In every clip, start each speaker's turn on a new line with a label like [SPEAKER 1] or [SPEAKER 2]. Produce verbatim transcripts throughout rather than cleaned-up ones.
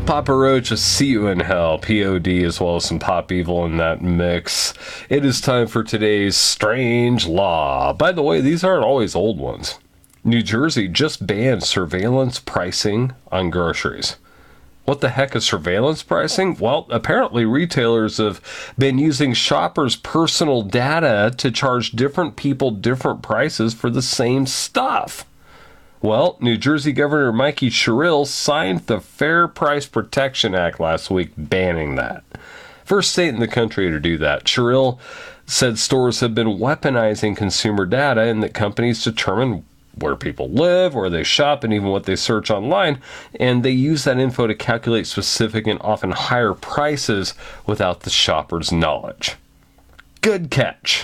[SPEAKER 1] Papa Roach, a See You in Hell, P O D, as well as some Pop Evil in that mix. It is time for today's Strange Law. By the way, these aren't always old ones. New Jersey just banned surveillance pricing on groceries. What the heck is surveillance pricing? Well, apparently retailers have been using shoppers' personal data to charge different people different prices for the same stuff. Well, New Jersey Governor Mikey Sherrill signed the Fair Price Protection Act last week banning that. First state in the country to do that. Sherrill said stores have been weaponizing consumer data and that companies determine where people live, where they shop, and even what they search online, and they use that info to calculate specific and often higher prices without the shopper's knowledge. Good catch.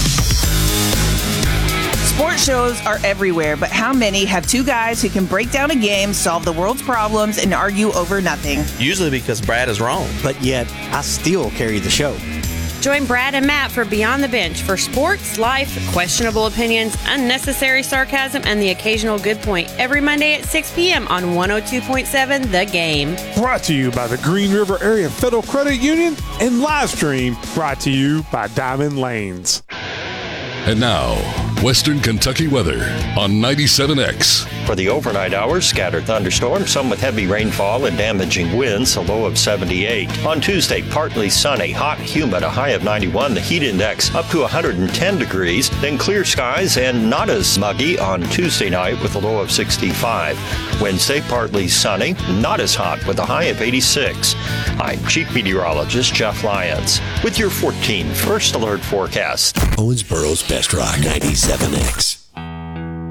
[SPEAKER 2] Sports shows are everywhere, but how many have two guys who can break down a game, solve the world's problems, and argue over nothing?
[SPEAKER 3] Usually because Brad is wrong.
[SPEAKER 4] But yet, I still carry the show.
[SPEAKER 5] Join Brad and Matt for Beyond the Bench for sports, life, questionable opinions, unnecessary sarcasm, and the occasional good point every Monday at six p.m. on one oh two point seven The Game.
[SPEAKER 6] Brought to you by the Green River Area Federal Credit Union and live stream brought to you by Diamond Lanes.
[SPEAKER 7] And now, Western Kentucky weather on ninety-seven X.
[SPEAKER 8] For the overnight hours, scattered thunderstorms, some with heavy rainfall and damaging winds, a low of seventy-eight. On Tuesday, partly sunny, hot, humid, a high of ninety-one. The heat index up to one hundred ten degrees. Then clear skies and not as muggy on Tuesday night with a low of sixty-five. Wednesday, partly sunny, not as hot with a high of eighty-six. I'm Chief Meteorologist Jeff Lyons with your fourteen First Alert forecast.
[SPEAKER 9] Owensboro's Best Rock ninety-seven X.